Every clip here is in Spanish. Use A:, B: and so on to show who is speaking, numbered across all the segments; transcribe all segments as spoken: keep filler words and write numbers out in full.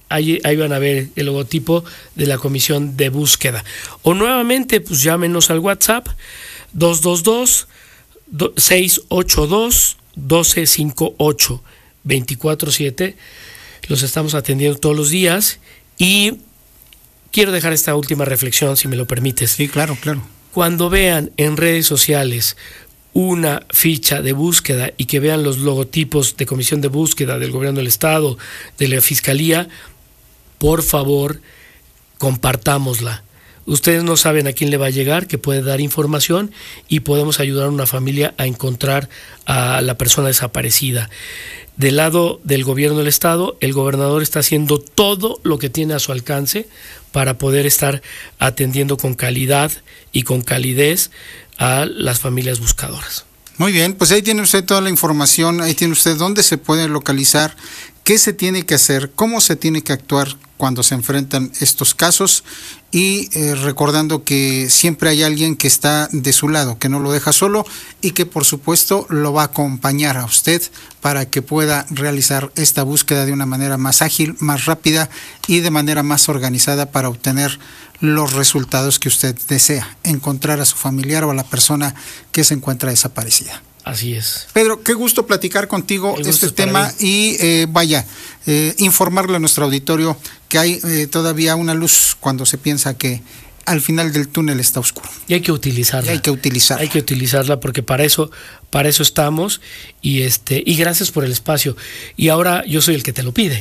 A: ahí, ahí van a ver el logotipo de la Comisión de Búsqueda. O nuevamente, pues llámenos al WhatsApp dos dos dos, seis ocho dos, uno dos cinco ocho, veinticuatro siete. Los estamos atendiendo todos los días y quiero dejar esta última reflexión, si me lo permites.
B: Sí, claro, claro.
A: Cuando vean en redes sociales una ficha de búsqueda y que vean los logotipos de Comisión de Búsqueda del Gobierno del Estado, de la Fiscalía, por favor, compartámosla. Ustedes no saben a quién le va a llegar, que puede dar información y podemos ayudar a una familia a encontrar a la persona desaparecida. Del lado del Gobierno del Estado, el gobernador está haciendo todo lo que tiene a su alcance para poder estar atendiendo con calidad y con calidez a las familias buscadoras.
B: Muy bien, pues ahí tiene usted toda la información, ahí tiene usted dónde se puede localizar, qué se tiene que hacer, cómo se tiene que actuar cuando se enfrentan estos casos y eh, recordando que siempre hay alguien que está de su lado, que no lo deja solo y que por supuesto lo va a acompañar a usted para que pueda realizar esta búsqueda de una manera más ágil, más rápida y de manera más organizada para obtener los resultados que usted desea, encontrar a su familiar o a la persona que se encuentra desaparecida.
A: Así es.
B: Pedro, qué gusto platicar contigo este tema y eh, vaya, eh, informarle a nuestro auditorio que hay eh, todavía una luz cuando se piensa que al final del túnel está oscuro.
A: Y hay que utilizarla.
B: Y hay que utilizarla.
A: Hay que utilizarla porque para eso, para eso estamos y este y gracias por el espacio. Y ahora yo soy el que te lo pide.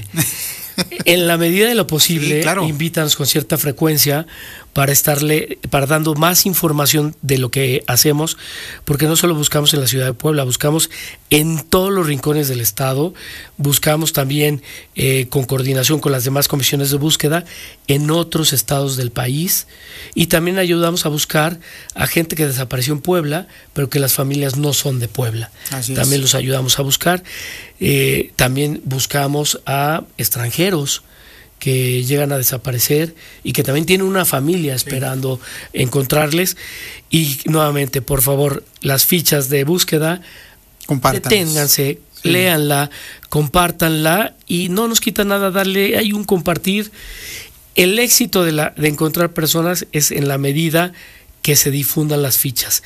A: En la medida de lo posible, sí, claro, invítanos con cierta frecuencia para estarle, para dando más información de lo que hacemos, porque no solo buscamos en la ciudad de Puebla, buscamos en todos los rincones del estado, buscamos también eh, con coordinación con las demás comisiones de búsqueda en otros estados del país y también ayudamos a buscar a gente que desapareció en Puebla, pero que las familias no son de Puebla. Así también es. Los ayudamos a buscar. Eh, también buscamos a extranjeros que llegan a desaparecer y que también tienen una familia esperando sí. encontrarles. Y nuevamente, por favor, las fichas de búsqueda, deténganse, sí. léanla, compártanla y no nos quita nada darle, hay un compartir. El éxito de, la, de encontrar personas es en la medida que se difundan las fichas.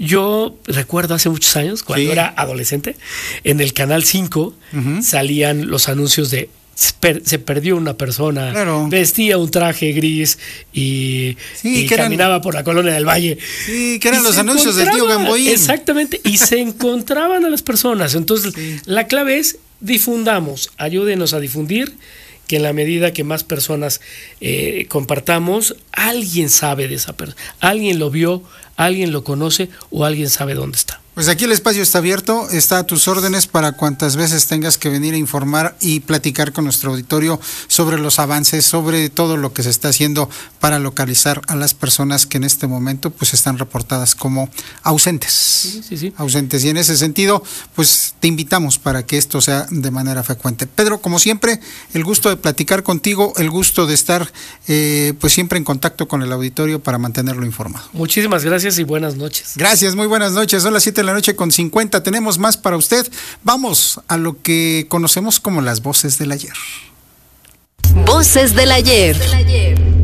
A: Yo recuerdo hace muchos años, cuando sí. era adolescente, en el Canal cinco uh-huh. salían los anuncios de Per, se perdió una persona, claro. vestía un traje gris y, sí, y caminaba eran, por la colonia del Valle.
B: Sí, que eran los anuncios del tío Gamboín.
A: Exactamente, y se encontraban a las personas. Entonces, sí. la clave es difundamos, ayúdenos a difundir, que en la medida que más personas eh, compartamos, alguien sabe de esa persona, alguien lo vio, alguien lo conoce o alguien sabe dónde está.
B: Pues aquí el espacio está abierto, está a tus órdenes para cuantas veces tengas que venir a informar y platicar con nuestro auditorio sobre los avances, sobre todo lo que se está haciendo para localizar a las personas que en este momento pues están reportadas como ausentes.
A: Sí, sí, sí.
B: Ausentes. Y en ese sentido, pues te invitamos para que esto sea de manera frecuente. Pedro, como siempre, el gusto de platicar contigo, el gusto de estar eh, pues siempre en contacto con el auditorio para mantenerlo informado.
A: Muchísimas gracias y buenas noches.
B: Gracias, muy buenas noches. Son las siete de la noche con cincuenta. Tenemos más para usted. Vamos a lo que conocemos como las voces del ayer.
C: Voces del ayer.